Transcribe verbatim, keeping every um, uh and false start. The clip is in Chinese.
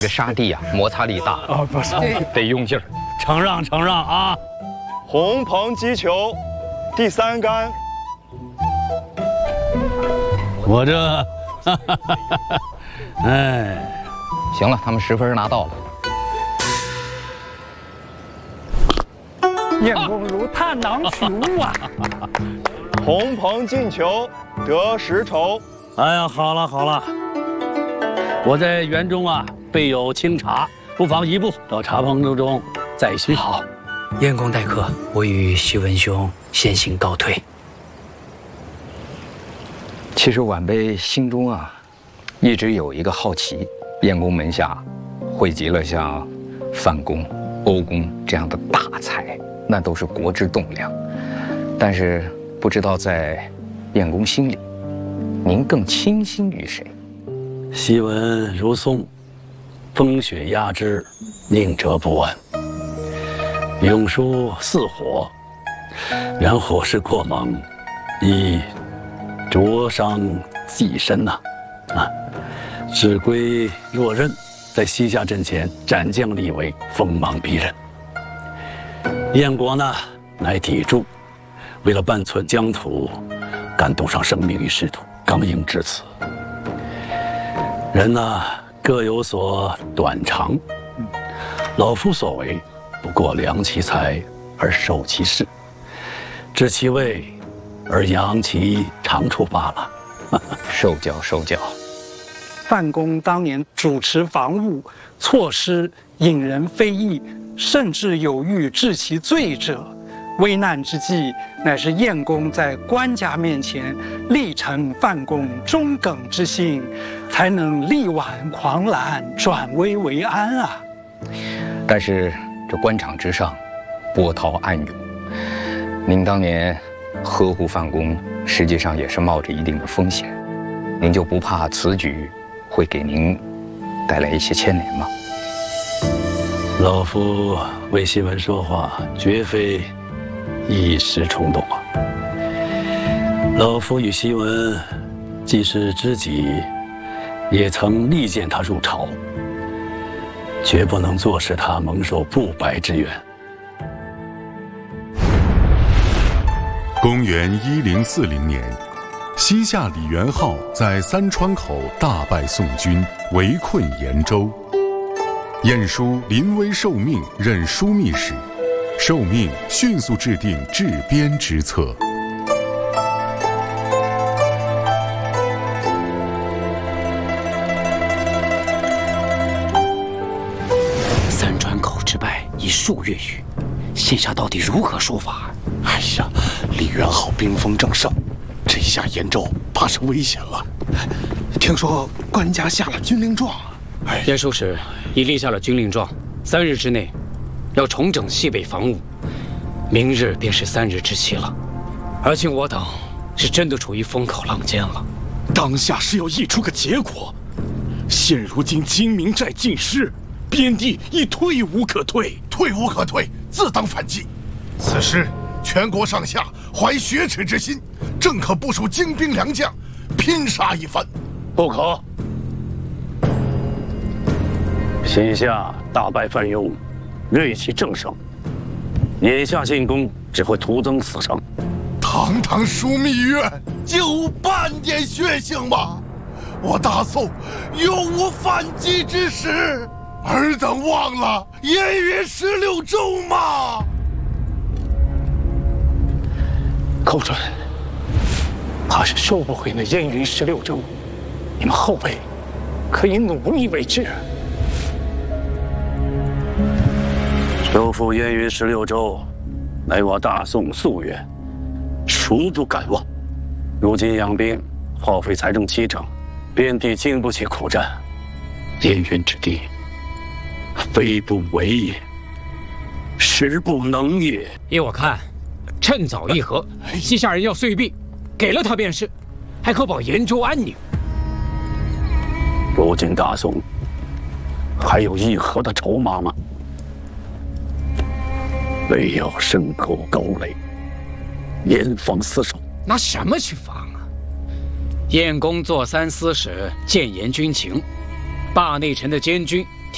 这沙地啊，摩擦力大哦，不是， 得用劲儿。 承让承让啊！ 红棚击球，第三杆。 我这，哈哈哈哈，哎， 行了，他们十分拿到了。 燕公如探囊取物啊！ 红棚进球，得十筹。 哎呀，好了好了，我在园中啊备有清茶，不妨移步到茶棚之中再叙。 好，燕公待客，我与徐文兄先行告退。 其实晚辈心中啊，一直有一个好奇：燕公门下汇集了像范公、欧公这样的大才，那都是国之栋梁。但是不知道在燕公心里，您更倾心于谁？ 昔闻如松，风雪压枝，宁折不弯。永书似火，然火势过猛，以灼伤己身呐！啊，指归若刃，在西夏阵前斩将立威，锋芒逼人。燕国呢，乃砥柱，为了半寸疆土，敢赌上生命于仕途，刚硬至此。人呢，各有所短长，老夫所为，不过量其才而守其势，知其位而扬其长处罢了。 受教受教。 范公当年主持防务，错失引人非议，甚至有欲治其罪者。危难之际，乃是燕公在官家面前力陈范公忠耿之心，才能力挽狂澜，转危为安啊！ 但是这官场之上，波涛暗涌。您当年呵护范公，实际上也是冒着一定的风险。您就不怕此举会给您带来一些牵连吗？ 老夫为新闻说话，绝非一时冲动啊！老夫与西文既是知己，也曾力荐他入朝，绝不能坐视他蒙受不白之冤。 公元一零四零年，西夏李元昊在三川口大败宋军，围困延州。晏殊临危受命，任枢密使。受命迅速制定治边之策。 三川口之败已数月余，现下到底如何说法？ 哎呀，李元昊兵锋正盛，这下延州怕是危险了。听说官家下了军令状。 哎，燕书使已立下了军令状，三日之内要重整西北防务。明日便是三日之期了，而今我等是真的处于风口浪尖了。 当下是要议出个结果。现如今金明寨尽失，边地已退无可退， 退无可退，自当反击。此时全国上下怀雪耻之心，正可部署精兵良将，拼杀一番。 不可！西夏大败范雍，锐气正盛。眼下进攻只会徒增死伤。 堂堂枢密院，就半点血性吗？我大宋有无反击之时？尔等忘了燕云十六州吗？ 寇准，怕是收不回那燕云十六州，你们后辈可以努力为之。 收复燕云十六州，乃我大宋夙愿，孰不敢忘？如今养兵耗费财政七成，遍地经不起苦战，燕云之地，非不为也，实不能也。 依我看，趁早议和，西夏人要碎币，给了他便是，还可保延州安宁。 如今大宋还有议和的筹码吗？唯有深沟高垒，严防死守。 拿什么去防啊？燕公做三司使，谏言军情，霸内臣的监军